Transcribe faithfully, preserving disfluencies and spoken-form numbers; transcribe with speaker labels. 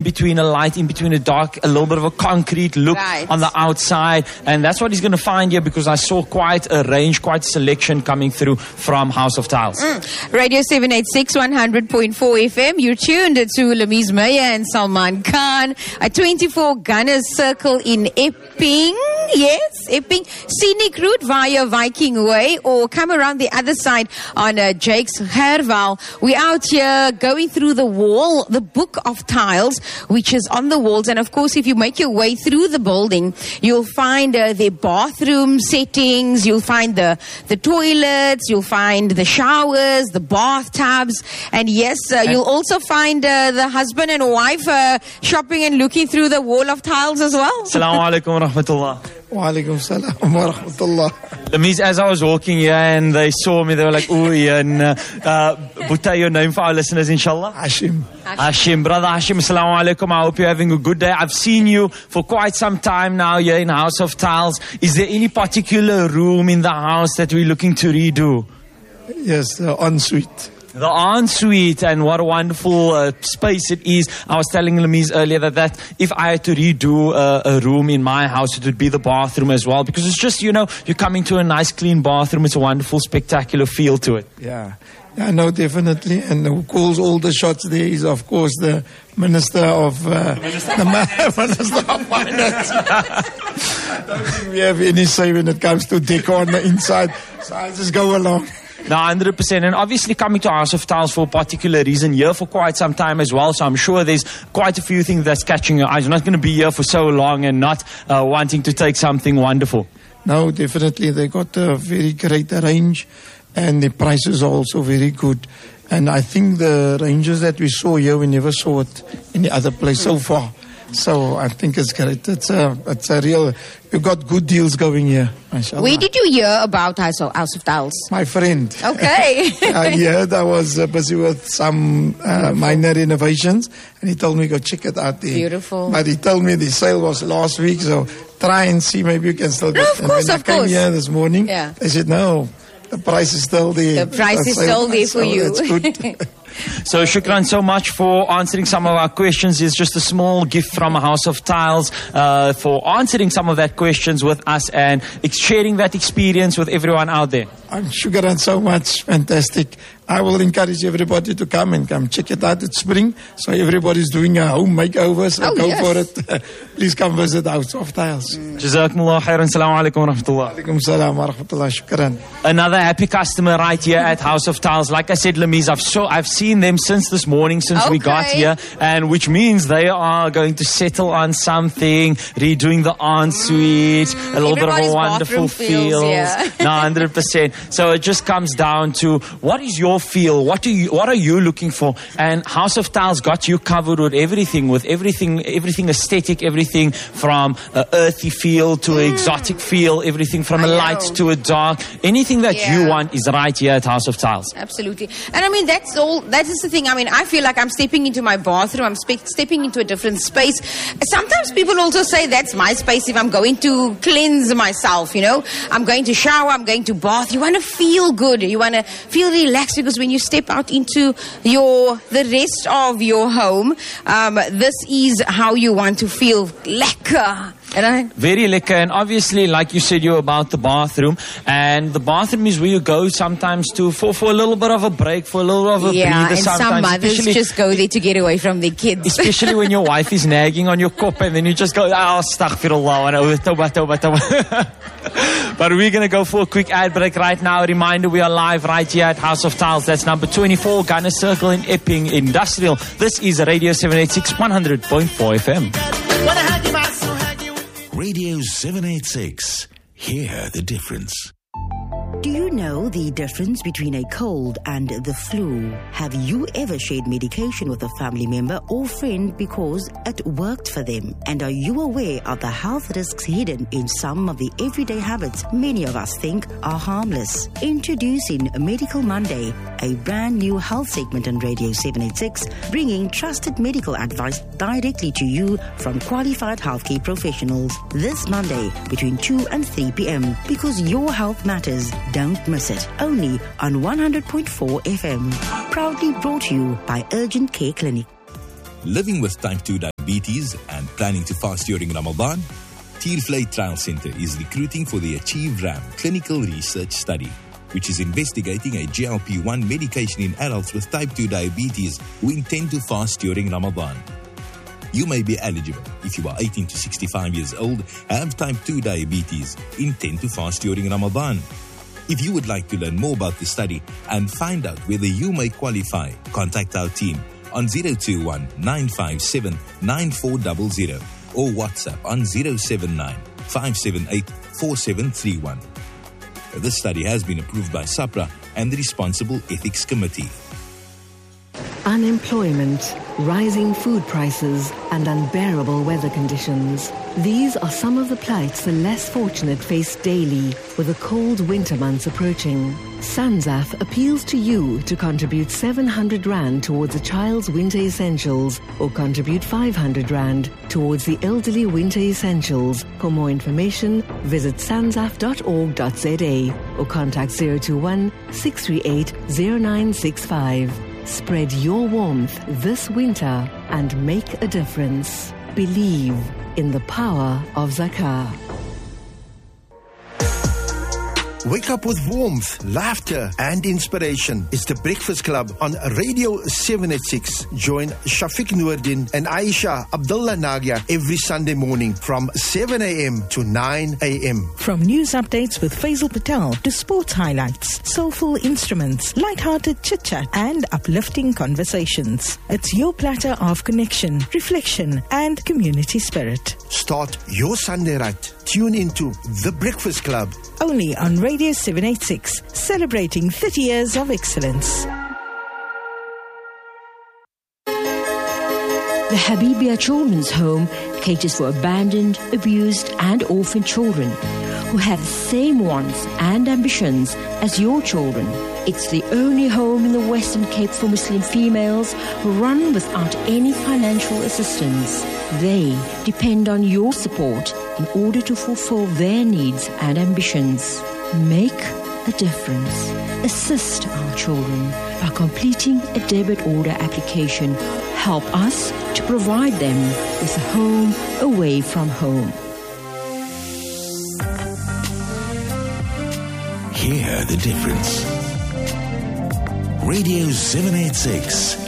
Speaker 1: between a light, in between a dark, a little bit of a concrete look
Speaker 2: Right.
Speaker 1: on the outside. And that's what he's going to find here, because I saw quite a range, quite a selection coming through from House of Tiles.
Speaker 2: Mm. Radio seven eighty-six, one hundred point four F M. You're tuned to Lamise Meyer and Salman Khan. A twenty-four Gunners Circle in Epping. Yes, Epping. Scenic route via Viking Way, or come around the other side on uh, Jake's Herval. We're out here going through the wall, the book of tiles, which is on the walls. And of course, if you make your way through the building, you'll find uh, their bathroom settings, you'll find the, the toilets, you'll find the showers, the bathtubs. And yes, uh, you'll also find uh, the husband and wife uh, shopping and looking through the wall of tiles as well.
Speaker 1: Assalamu alaikum wa rahmatullah.
Speaker 3: Wa alaikum salam wa rahmatullah.
Speaker 1: Lamise, as I was walking here and they saw me, they were like, ooh, and uh, uh, Buta, your name for our listeners, inshallah?
Speaker 3: Hashim.
Speaker 1: Hashim, brother Hashim, assalamu alaikum. I hope you're having a good day. I've seen you for quite some time now here in House of Tiles. Is there any particular room in the house that we're looking to redo?
Speaker 3: Yes, the ensuite.
Speaker 1: The ensuite, and what a wonderful uh, space it is. I was telling Lamise earlier that, that if I had to redo uh, a room in my house, it would be the bathroom as well, because it's just, you know, you come into a nice clean bathroom. It's a wonderful, spectacular feel to it.
Speaker 3: Yeah. Yeah, no, definitely. And who calls all the shots there is, of course, the Minister of uh, the Minister of Finance. I don't think we have any say when it comes to decor on the inside, so I just go along.
Speaker 1: No, one hundred percent. And obviously coming to House of Tiles for a particular reason, here for quite some time as well. So I'm sure there's quite a few things that's catching your eyes. You're not going to be here for so long and not uh, wanting to take something wonderful.
Speaker 3: No, definitely. They got a very great range, and the prices are also very good. And I think the ranges that we saw here, we never saw it any other place so far. So I think it's great. It's a, it's a real, we've got good deals going here. Mashallah.
Speaker 2: Where did you hear about House of, House of Tiles?
Speaker 3: My friend.
Speaker 2: Okay.
Speaker 3: I heard I was uh, busy with some uh, minor renovations, and he told me go check it out there.
Speaker 2: Beautiful.
Speaker 3: But he told me the sale was last week, so try and see, maybe you can still get
Speaker 2: No, of
Speaker 3: and
Speaker 2: course,
Speaker 3: when
Speaker 2: of
Speaker 3: I came
Speaker 2: course.
Speaker 3: here this morning,
Speaker 2: Yeah.
Speaker 3: they said, no, the price is still there.
Speaker 2: The price is
Speaker 3: sale
Speaker 2: still there
Speaker 3: price,
Speaker 2: for
Speaker 3: so
Speaker 2: you.
Speaker 3: That's good.
Speaker 1: So shukran so much for answering some of our questions. It's just a small gift from House of Tiles uh, for answering some of that questions with us and sharing that experience with everyone out there.
Speaker 3: I'm shukran so much. Fantastic. I will encourage everybody to come and come check it out. It's spring, so everybody's doing a home makeover, so
Speaker 2: Oh,
Speaker 3: go
Speaker 2: yes.
Speaker 3: for it. Please come visit House of Tiles.
Speaker 1: Jazakumullah khairan. Assalamu alaikum wa rahmatullah.
Speaker 3: Alaikum salam wa rahmatullah. Shukran.
Speaker 1: Another happy customer right here at House of Tiles. Like I said, Lamise, I've so I've seen them since this morning, since we got
Speaker 2: Okay.
Speaker 1: here, and which means they are going to settle on something, redoing the ensuite, a little bit of a
Speaker 2: Everybody's
Speaker 1: wonderful
Speaker 2: bathroom feels,
Speaker 1: feel.
Speaker 2: yeah.
Speaker 1: No, one hundred percent. So it just comes down to what is your feel? What do you? What are you looking for? And House of Tiles got you covered with everything, with everything, everything aesthetic, everything from a earthy feel to an exotic feel, everything from
Speaker 2: I
Speaker 1: a
Speaker 2: know.
Speaker 1: light to a dark. Anything that
Speaker 2: Yeah.
Speaker 1: you want is right here at House of Tiles.
Speaker 2: Absolutely. And I mean, that's all, that is the thing. I mean, I feel like I'm stepping into my bathroom, I'm spe- stepping into a different space. Sometimes people also say that's my space if I'm going to cleanse myself, you know. I'm going to shower, I'm going to bath. You want to feel good. You want to feel relaxed, because when you step out into your, the rest of your home, um, this is how you want to feel. Lekker. And I,
Speaker 1: Very lekker. And obviously, like you said, you're about the bathroom. And the bathroom is where you go sometimes to for, for a little bit of a break, for a little bit of a
Speaker 2: yeah,
Speaker 1: breather
Speaker 2: and some
Speaker 1: sometimes.
Speaker 2: mothers
Speaker 1: especially,
Speaker 2: just go there to get away from their kids.
Speaker 1: especially when your wife is nagging on your kop and then you just go, oh, astaghfirullah, and oh, tawbah, tawbah, tawbah. But we're going to go for a quick ad break right now. A reminder, we are live right here at House of Tiles. That's number twenty-four, Gunner Circle in Epping Industrial. This is Radio seven eighty-six, one hundred point four F M.
Speaker 4: Radio seven eighty-six. Hear the difference.
Speaker 5: Do you know the difference between a cold and the flu? Have you ever shared medication with a family member or friend because it worked for them? And are you aware of the health risks hidden in some of the everyday habits many of us think are harmless? Introducing Medical Monday, a brand new health segment on Radio seven eighty-six, bringing trusted medical advice directly to you from qualified healthcare professionals. This Monday between two and three p.m. because your health matters. Don't miss it. Only on one hundred point four F M. Proudly brought to you by Urgent Care Clinic.
Speaker 6: Living with type two diabetes and planning to fast during Ramadan? Teervlei Trial Center is recruiting for the Achieve RAM clinical research study, which is investigating a G L P one medication in adults with type two diabetes who intend to fast during Ramadan. You may be eligible if you are eighteen to sixty-five years old, have type two diabetes, intend to fast during Ramadan. If you would like to learn more about the study and find out whether you may qualify, contact our team on zero two one, nine five seven, nine four zero zero or WhatsApp on zero seven nine, five seven eight, four seven three one. This study has been approved by SAPRA and the Responsible Ethics Committee.
Speaker 7: Unemployment, rising food prices, and unbearable weather conditions. These are some of the plights the less fortunate face daily with the cold winter months approaching. SANZAF appeals to you to contribute seven hundred rand towards a child's winter essentials or contribute five hundred rand towards the elderly winter essentials. For more information, visit sanzaf dot org dot z a or contact zero two one, six three eight, zero nine six five. Spread your warmth this winter and make a difference. Believe in the power of Zakah.
Speaker 8: Wake up with warmth, laughter and inspiration. It's the Breakfast Club on Radio seven eighty-six. Join Shafiq Noordin and Aisha Abdullah Nagia every Sunday morning from seven a.m. to nine a.m.
Speaker 9: From news updates with Faisal Patel to sports highlights, soulful instruments, light-hearted chit-chat and uplifting conversations. It's your platter of connection, reflection and community spirit.
Speaker 8: Start your Sunday right. Tune into The Breakfast Club.
Speaker 9: Only on Radio seven eighty-six, celebrating thirty years of excellence.
Speaker 10: The Habibia Children's Home caters for abandoned, abused and orphaned children who have the same wants and ambitions as your children. It's the only home in the Western Cape for Muslim females who run without any financial assistance. They depend on your support in order to fulfill their needs and ambitions. Make a difference. Assist our children by completing a debit order application. Help us to provide them with a home away from home.
Speaker 4: Hear the difference. Radio seven eighty-six.